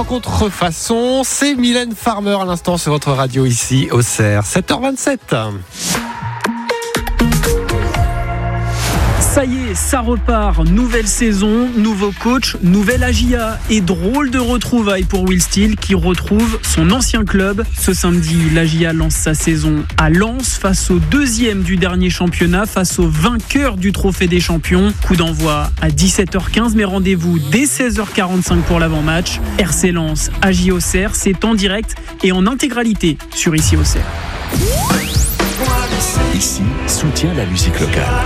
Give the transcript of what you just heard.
Rencontre façon, c'est Mylène Farmer à l'instant sur votre radio ici au CERF, 7h27. Ça y est, ça repart. Nouvelle saison, nouveau coach, nouvelle AJA et drôle de retrouvailles pour Will Steele qui retrouve son ancien club. Ce samedi, l'AJA lance sa saison à Lens face au deuxième du dernier championnat, face au vainqueur du Trophée des Champions. Coup d'envoi à 17h15, mais rendez-vous dès 16h45 pour l'avant-match. RC Lens, AJA Auxerre, c'est en direct et en intégralité sur Ici Auxerre. Ici, soutient la musique locale.